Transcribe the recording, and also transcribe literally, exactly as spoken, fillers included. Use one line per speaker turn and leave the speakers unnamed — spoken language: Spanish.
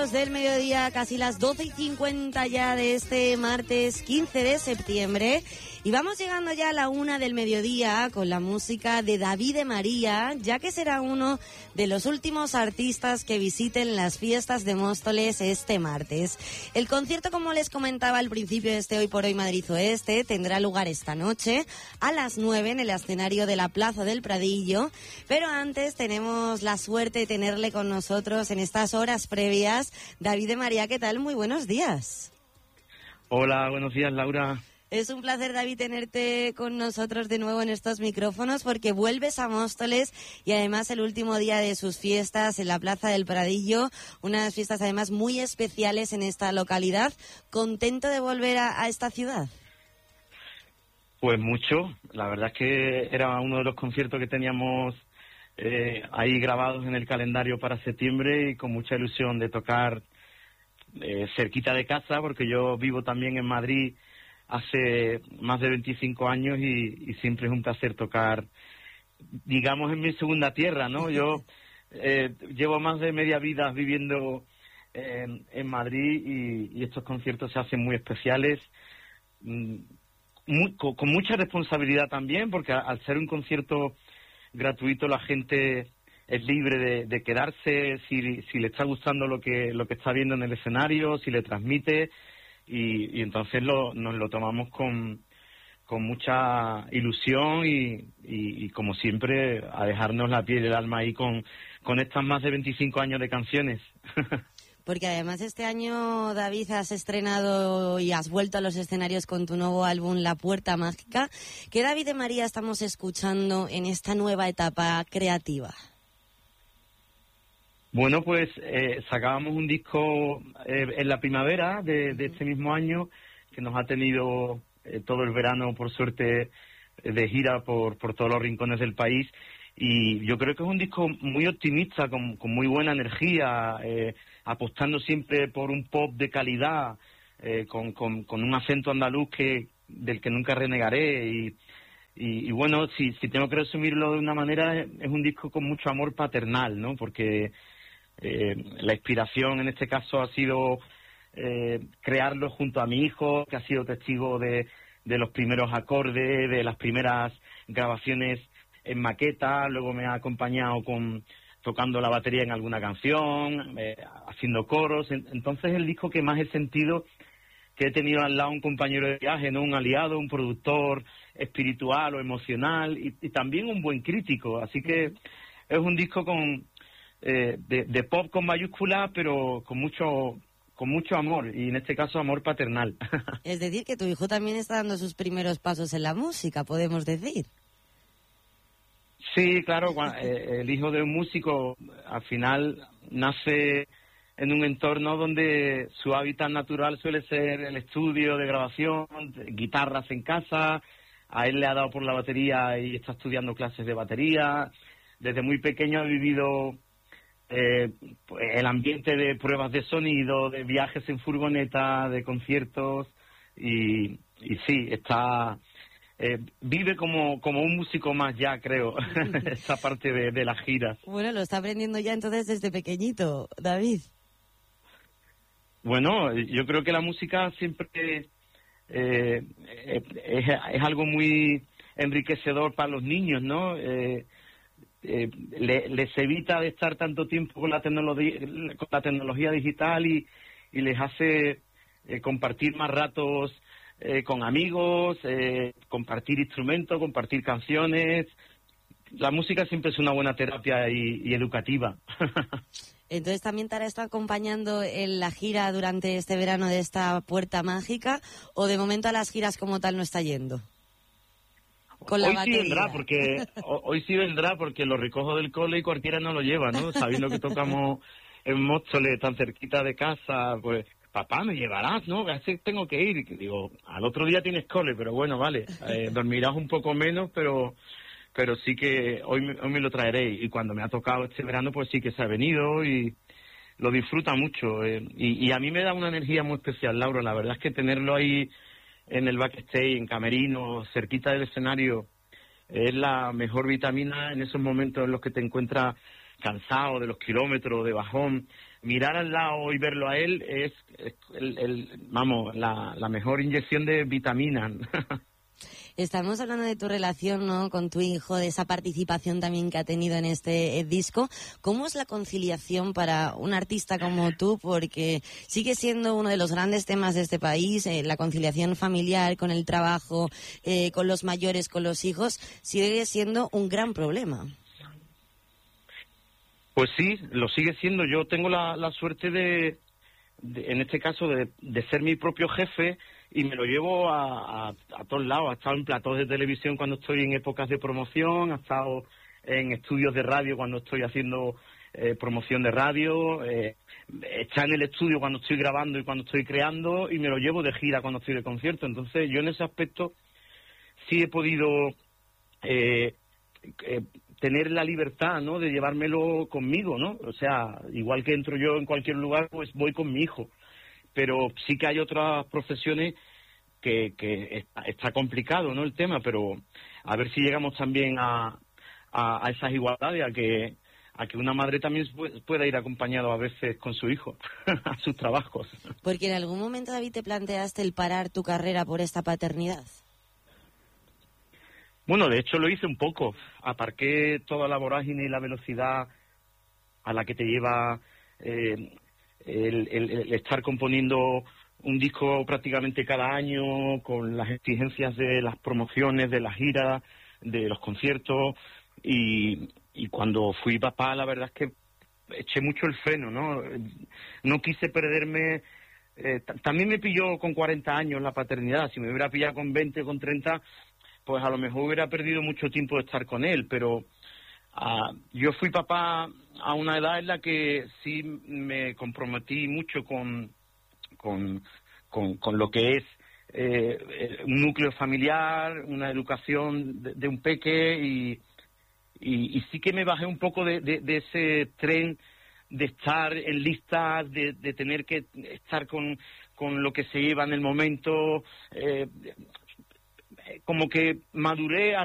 minutos del mediodía, casi las doce y cincuenta ya de este martes quince de septiembre. Y vamos llegando ya a la una del mediodía con la música de David de María, ya que será uno de los últimos artistas que visiten las fiestas de Móstoles este martes. El concierto, como les comentaba al principio de este Hoy por Hoy Madrid Oeste, tendrá lugar esta noche a las nueve en el escenario de la Plaza del Pradillo. Pero antes tenemos la suerte de tenerle con nosotros en estas horas previas. David de María, ¿qué tal? Muy buenos días.
Hola, buenos días, Laura.
Es un placer, David, tenerte con nosotros de nuevo en estos micrófonos porque vuelves a Móstoles y además el último día de sus fiestas en la Plaza del Pradillo, unas fiestas además muy especiales en esta localidad. ¿Contento de volver a, a esta ciudad?
Pues mucho, la verdad es que era uno de los conciertos que teníamos eh, ahí grabados en el calendario para septiembre y con mucha ilusión de tocar eh, cerquita de casa, porque yo vivo también en Madrid hace más de veinticinco años y, y siempre es un placer tocar, digamos, en mi segunda tierra, ¿no? Yo eh, llevo más de media vida viviendo en, en Madrid y, y estos conciertos se hacen muy especiales, muy, con, con mucha responsabilidad también, porque al ser un concierto gratuito la gente es libre de, de quedarse si, si le está gustando lo que, lo que está viendo en el escenario, si le transmite. Y, y entonces lo, nos lo tomamos con, con mucha ilusión y, y, y como siempre a dejarnos la piel y el alma ahí con, con estas más de veinticinco años de canciones.
Porque además este año, David, has estrenado y has vuelto a los escenarios con tu nuevo álbum La Puerta Mágica. ¿Qué David de María estamos escuchando en esta nueva etapa creativa?
Bueno, pues eh, sacábamos un disco eh, en la primavera de, de este mismo año, que nos ha tenido eh, todo el verano, por suerte, eh, de gira por, por todos los rincones del país. Y yo creo que es un disco muy optimista, con, con muy buena energía, eh, apostando siempre por un pop de calidad, eh, con, con, con un acento andaluz que del que nunca renegaré. Y, y, y bueno, si, si tengo que resumirlo de una manera, es, es un disco con mucho amor paternal, ¿no? Porque Eh, la inspiración en este caso ha sido eh, crearlo junto a mi hijo, que ha sido testigo de, de los primeros acordes, de las primeras grabaciones en maqueta, luego me ha acompañado con tocando la batería en alguna canción, eh, haciendo coros. Entonces el disco que más he sentido que he tenido al lado un compañero de viaje, ¿no? Un aliado, un productor espiritual o emocional y, y también un buen crítico, así que es un disco con Eh, de, de pop con mayúscula, pero con mucho con mucho amor, y en este caso amor paternal.
Es decir, que tu hijo también está dando sus primeros pasos en la música, podemos decir.
Sí, claro, el hijo de un músico al final nace en un entorno donde su hábitat natural suele ser el estudio de grabación, guitarras en casa. A él le ha dado por la batería y está estudiando clases de batería. Desde muy pequeño ha vivido Eh, el ambiente de pruebas de sonido, de viajes en furgoneta, de conciertos y, y sí, está eh, vive como como un músico más ya, creo, esa parte de, de las giras.
Bueno, lo está aprendiendo ya entonces desde pequeñito, David.
Bueno, yo creo que la música siempre eh, es, es algo muy enriquecedor para los niños, ¿no? Eh, Eh, le, les evita de estar tanto tiempo con la tecnología, con la tecnología digital y, y les hace eh, compartir más ratos eh, con amigos, eh, compartir instrumentos, compartir canciones. La música siempre es una buena terapia y, y educativa.
Entonces también te hará esto acompañando en la gira durante este verano de esta Puerta Mágica, o de momento a las giras como tal no está yendo. Con la
hoy
batería.
sí vendrá porque hoy sí vendrá porque lo recojo del cole y cualquiera no lo lleva, ¿no? Sabiendo que tocamos en Móstoles, tan cerquita de casa, pues papá, me llevarás, ¿no? Así tengo que ir. Y digo, al otro día tienes cole, pero bueno, vale, eh, dormirás un poco menos, pero pero sí que hoy, hoy me lo traeré. Y cuando me ha tocado este verano, pues sí que se ha venido y lo disfruta mucho. Eh, y, y a mí me da una energía muy especial, Laura. La verdad es que tenerlo ahí en el backstage, en camerino, cerquita del escenario, es la mejor vitamina en esos momentos en los que te encuentras cansado de los kilómetros, de bajón, mirar al lado y verlo a él es, es el, el, vamos, la, la mejor inyección de vitaminas.
Estamos hablando de tu relación, ¿no?, con tu hijo, de esa participación también que ha tenido en este eh, disco. ¿Cómo es la conciliación para un artista como tú? Porque sigue siendo uno de los grandes temas de este país, eh, la conciliación familiar con el trabajo, eh, con los mayores, con los hijos, sigue siendo un gran problema.
Pues sí, lo sigue siendo. Yo tengo la, la suerte de, de, en este caso, de, de ser mi propio jefe, y me lo llevo a, a, a todos lados. Ha estado en platós de televisión cuando estoy en épocas de promoción, ha estado en estudios de radio cuando estoy haciendo eh, promoción de radio, eh, está en el estudio cuando estoy grabando y cuando estoy creando, y me lo llevo de gira cuando estoy de concierto. Entonces yo en ese aspecto sí he podido eh, eh, tener la libertad, ¿no?, de llevármelo conmigo, ¿no? O sea, igual que entro yo en cualquier lugar, pues voy con mi hijo. Pero sí que hay otras profesiones que, que está, está complicado, ¿no?, el tema, pero a ver si llegamos también a, a, a esas igualdades, a que a que una madre también pueda ir acompañado a veces con su hijo a sus trabajos.
Porque en algún momento, David, te planteaste el parar tu carrera por esta paternidad.
Bueno, de hecho lo hice un poco. Aparqué toda la vorágine y la velocidad a la que te lleva eh, el, el, el estar componiendo un disco prácticamente cada año, con las exigencias de las promociones, de las giras, de los conciertos, y, y cuando fui papá, la verdad es que eché mucho el freno, ¿no? No quise perderme. Eh, también me pilló con cuarenta años la paternidad. Si me hubiera pillado con veinte, con treinta, pues a lo mejor hubiera perdido mucho tiempo de estar con él, pero Uh, yo fui papá a una edad en la que sí me comprometí mucho con, con, con, con lo que es eh, un núcleo familiar, una educación de, de un peque, y, y, y sí que me bajé un poco de, de, de ese tren de estar en listas, de, de tener que estar con, con lo que se lleva en el momento. Eh, como que maduré a